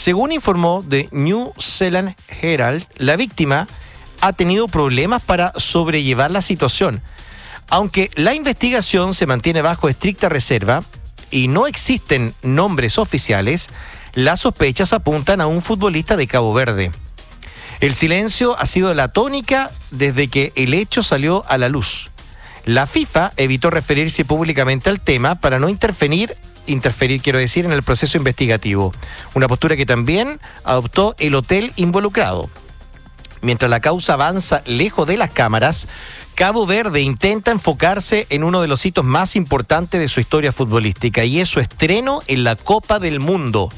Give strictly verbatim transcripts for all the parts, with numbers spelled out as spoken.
Según informó The New Zealand Herald, la víctima ha tenido problemas para sobrellevar la situación. Aunque la investigación se mantiene bajo estricta reserva y no existen nombres oficiales, las sospechas apuntan a un futbolista de Cabo Verde. El silencio ha sido la tónica desde que el hecho salió a la luz. La FIFA evitó referirse públicamente al tema para no interferir, interferir quiero decir, en el proceso investigativo. Una postura que también adoptó el hotel involucrado. Mientras la causa avanza lejos de las cámaras, Cabo Verde intenta enfocarse en uno de los hitos más importantes de su historia futbolística, y es su estreno en la Copa del Mundo.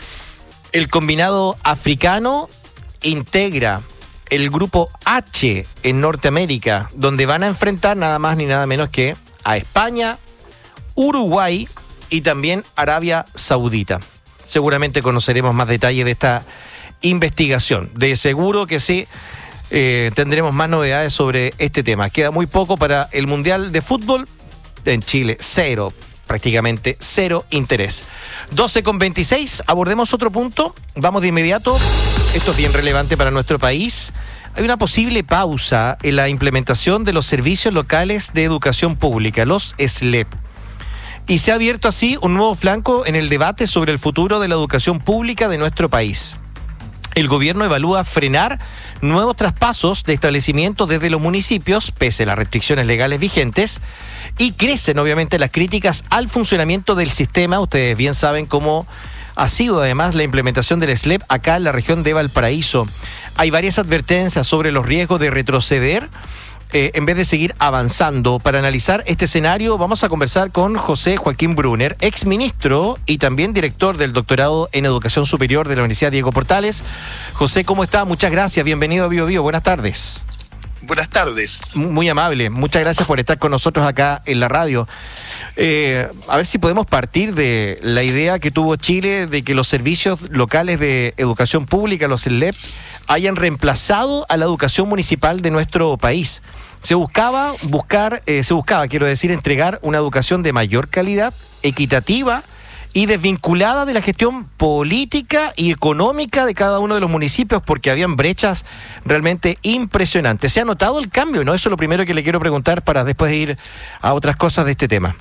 El combinado africano integra el grupo H en Norteamérica, donde van a enfrentar nada más ni nada menos que a España, Uruguay y también Arabia Saudita. Seguramente conoceremos más detalles de esta investigación. De seguro que sí, eh, tendremos más novedades sobre este tema. Queda muy poco para el Mundial de Fútbol. En Chile, cero, prácticamente cero interés. doce con veintiséis, abordemos otro punto. Vamos de inmediato. Esto es bien relevante para nuestro país. Hay una posible pausa en la implementación de los servicios locales de educación pública, los S L E P. Y se ha abierto así un nuevo flanco en el debate sobre el futuro de la educación pública de nuestro país. El gobierno evalúa frenar nuevos traspasos de establecimientos desde los municipios, pese a las restricciones legales vigentes, y crecen obviamente las críticas al funcionamiento del sistema. Ustedes bien saben cómo ha sido además la implementación del S L E P acá en la región de Valparaíso. Hay varias advertencias sobre los riesgos de retroceder eh, en vez de seguir avanzando. Para analizar este escenario vamos a conversar con José Joaquín Brunner, exministro y también director del doctorado en Educación Superior de la Universidad Diego Portales. José, ¿cómo está? Muchas gracias, bienvenido a Bio Bio, buenas tardes. Buenas tardes. Muy amable, muchas gracias por estar con nosotros acá en la radio. Eh, a ver si podemos partir de la idea que tuvo Chile de que los servicios locales de educación pública, los S L E P, hayan reemplazado a la educación municipal de nuestro país. Se buscaba, buscar, eh, se buscaba, quiero decir, entregar una educación de mayor calidad, equitativa y desvinculada de la gestión política y económica de cada uno de los municipios, porque habían brechas realmente impresionantes. ¿Se ha notado el cambio? ¿No? Eso es lo primero que le quiero preguntar para después ir a otras cosas de este tema.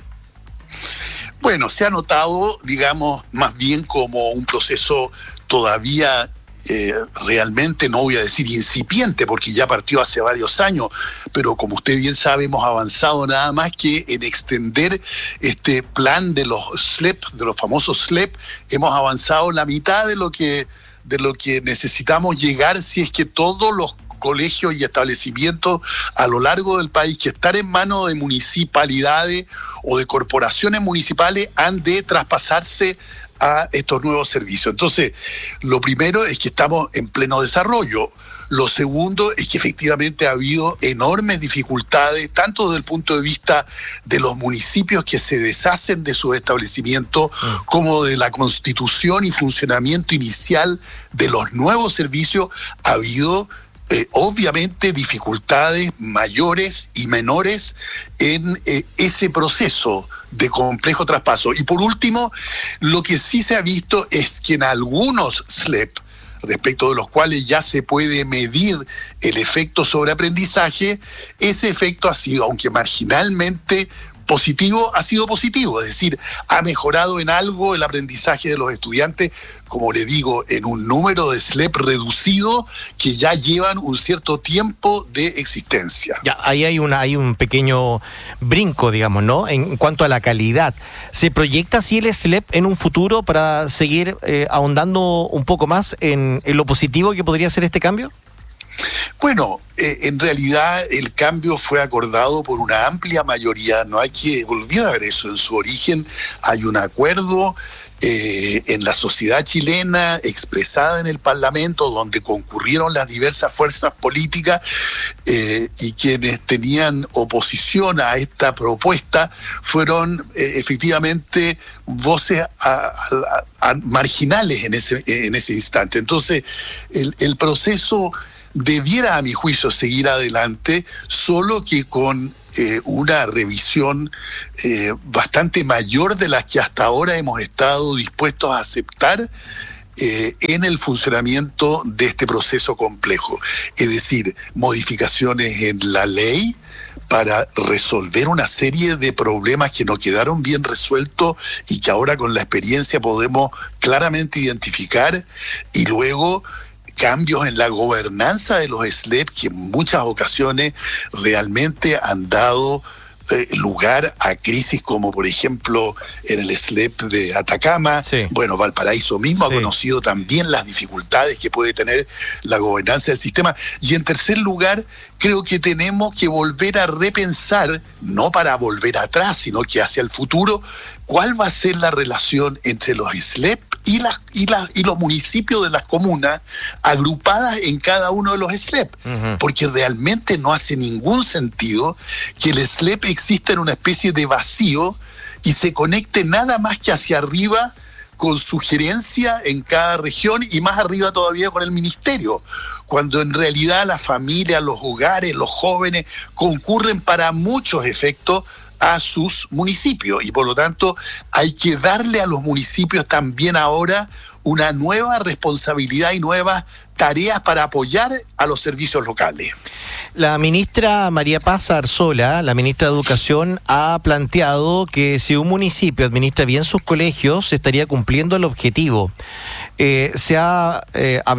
Bueno, se ha notado, digamos, más bien como un proceso todavía eh, realmente, no voy a decir incipiente, porque ya partió hace varios años, pero como usted bien sabe, hemos avanzado nada más que en extender este plan de los S L E P, de los famosos S L E P, hemos avanzado la mitad de lo que, de lo que necesitamos llegar si es que todos los colegios y establecimientos a lo largo del país que están en manos de municipalidades o de corporaciones municipales han de traspasarse a estos nuevos servicios. Entonces, lo primero es que estamos en pleno desarrollo. Lo segundo es que efectivamente ha habido enormes dificultades, tanto desde el punto de vista de los municipios que se deshacen de sus establecimientos, mm. como de la constitución y funcionamiento inicial de los nuevos servicios. Ha habido Eh, obviamente dificultades mayores y menores en eh, ese proceso de complejo traspaso. Y por último, lo que sí se ha visto es que en algunos S L E P, respecto de los cuales ya se puede medir el efecto sobre aprendizaje, ese efecto ha sido, aunque marginalmente positivo, ha sido positivo, es decir, ha mejorado en algo el aprendizaje de los estudiantes, como le digo, en un número de S L E P reducido que ya llevan un cierto tiempo de existencia. Ya, ahí hay una, hay un pequeño brinco, digamos, ¿no? En cuanto a la calidad. ¿Se proyecta así el S L E P en un futuro para seguir eh, ahondando un poco más en, en lo positivo que podría ser este cambio? Bueno, eh, en realidad el cambio fue acordado por una amplia mayoría, no hay que olvidar eso, en su origen hay un acuerdo eh, en la sociedad chilena expresada en el Parlamento, donde concurrieron las diversas fuerzas políticas eh, y quienes tenían oposición a esta propuesta fueron eh, efectivamente voces a, a, a marginales en ese, en ese instante. Entonces, el, el proceso debiera, a mi juicio, seguir adelante, solo que con eh, una revisión eh, bastante mayor de las que hasta ahora hemos estado dispuestos a aceptar, eh, en el funcionamiento de este proceso complejo. Es decir, modificaciones en la ley para resolver una serie de problemas que no quedaron bien resueltos y que ahora con la experiencia podemos claramente identificar, y luego cambios en la gobernanza de los S L E P que en muchas ocasiones realmente han dado eh, lugar a crisis como por ejemplo en el S L E P de Atacama. Sí. Bueno, Valparaíso mismo sí. ha conocido también las dificultades que puede tener la gobernanza del sistema. Y en tercer lugar, creo que tenemos que volver a repensar, no para volver atrás, sino que hacia el futuro, cuál va a ser la relación entre los S L E P y, las, y, las, y los municipios de las comunas agrupadas en cada uno de los S L E P. Uh-huh. Porque realmente no hace ningún sentido que el S L E P exista en una especie de vacío y se conecte nada más que hacia arriba con su gerencia en cada región y más arriba todavía con el ministerio, cuando en realidad la familia, los hogares, los jóvenes concurren para muchos efectos a sus municipios, y por lo tanto hay que darle a los municipios también ahora una nueva responsabilidad y nuevas tareas para apoyar a los servicios locales. La ministra María Paz Arzola, la ministra de Educación, ha planteado que si un municipio administra bien sus colegios, se estaría cumpliendo el objetivo. Eh, se ha eh,